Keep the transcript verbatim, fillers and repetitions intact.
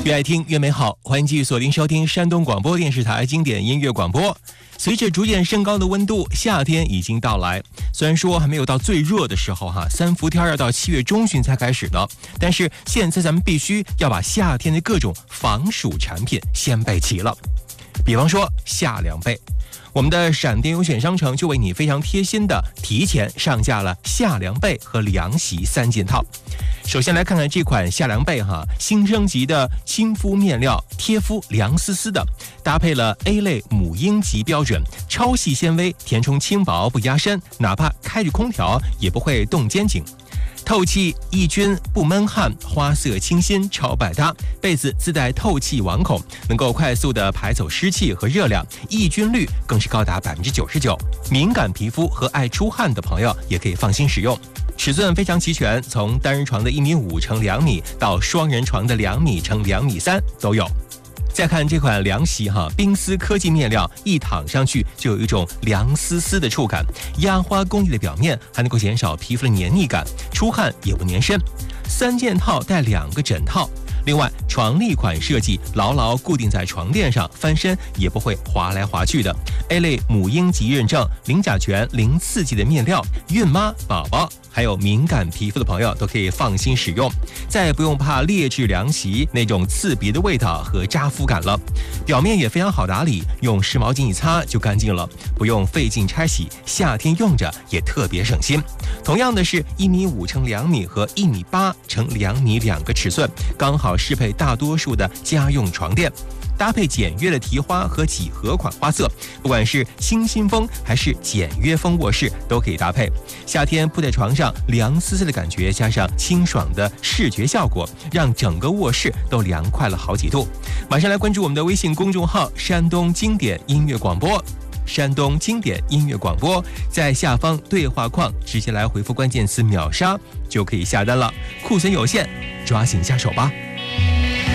越爱听越美好，欢迎继续锁定收听山东广播电视台经典音乐广播。随着逐渐升高的温度，夏天已经到来。虽然说还没有到最热的时候哈，三伏天要到七月中旬才开始呢，但是现在咱们必须要把夏天的各种防暑产品先备齐了。比方说夏凉被，我们的闪电优选商城就为你非常贴心的提前上架了夏凉被和凉席三件套。首先来看看这款夏凉被哈，新升级的亲肤面料，贴肤凉丝丝的，搭配了 A 类母婴级标准，超细纤维，填充轻薄不压身，哪怕开着空调也不会冻肩颈。透气抑菌不闷汗，花色清新，超百搭。被子自带透气网孔，能够快速的排走湿气和热量，抑菌率更是高达百分之九十九。敏感皮肤和爱出汗的朋友也可以放心使用。尺寸非常齐全，从单人床的一米五乘两米到双人床的两米乘两米三都有。再看这款凉席哈，冰丝科技面料，一躺上去就有一种凉丝丝的触感，压花工艺的表面还能够减少皮肤的黏腻感，出汗也不粘身。三件套带两个枕套，另外床立款设计牢牢固定在床垫上，翻身也不会滑来滑去的。 A 类母婴级认证，零甲醛零刺激的面料，孕妈宝宝还有敏感皮肤的朋友都可以放心使用，再也不用怕劣质凉席那种刺鼻的味道和扎肤感了。表面也非常好打理，用湿毛巾一擦就干净了，不用费劲拆洗，夏天用着也特别省心。同样的是一米五乘两米和一米八乘两米两个尺寸，刚好适配大多数的家用床垫。搭配简约的提花和几何款花色，不管是清新风还是简约风卧室都可以搭配。夏天铺在床上，凉丝丝的感觉加上清爽的视觉效果，让整个卧室都凉快了好几度。马上来关注我们的微信公众号山东经典音乐广播，山东经典音乐广播，在下方对话框直接来回复关键词秒杀就可以下单了，库存有限，抓紧下手吧。